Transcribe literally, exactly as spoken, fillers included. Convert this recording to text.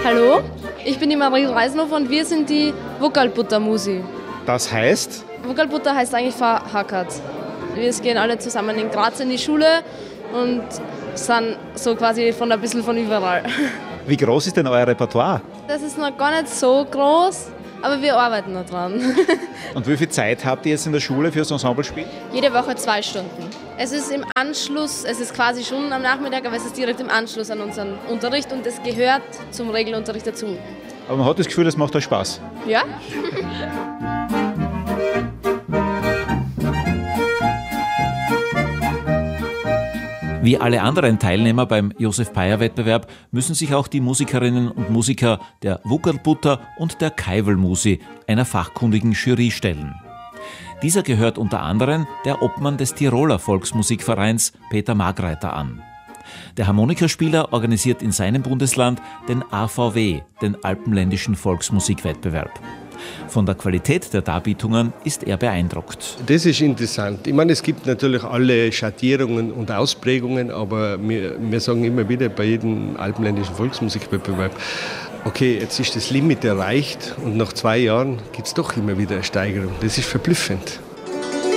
Hallo, ich bin die Marie Reisenhofer und wir sind die Vokalbutter-Musi. Das heißt? Vokalbutter heißt eigentlich verhackert. Wir gehen alle zusammen in Graz in die Schule und sind so quasi von ein bisschen von überall. Wie groß ist denn euer Repertoire? Das ist noch gar nicht so groß, aber wir arbeiten noch dran. Und wie viel Zeit habt ihr jetzt in der Schule für das Ensemblespiel? Jede Woche zwei Stunden. Es ist im Anschluss, es ist quasi schon am Nachmittag, aber es ist direkt im Anschluss an unseren Unterricht und es gehört zum Regelunterricht dazu. Aber man hat das Gefühl, es macht euch Spaß. Ja? Wie alle anderen Teilnehmer beim Josef-Peier-Wettbewerb müssen sich auch die Musikerinnen und Musiker der Vokalbutter und der Kaiwel-Musi einer fachkundigen Jury stellen. Dieser gehört unter anderem der Obmann des Tiroler Volksmusikvereins Peter Margreiter an. Der Harmonikaspieler organisiert in seinem Bundesland den A V W, den Alpenländischen Volksmusikwettbewerb. Von der Qualität der Darbietungen ist er beeindruckt. Das ist interessant. Ich meine, es gibt natürlich alle Schattierungen und Ausprägungen, aber wir, wir sagen immer wieder bei jedem Alpenländischen Volksmusikwettbewerb, okay, jetzt ist das Limit erreicht und nach zwei Jahren gibt es doch immer wieder eine Steigerung. Das ist verblüffend.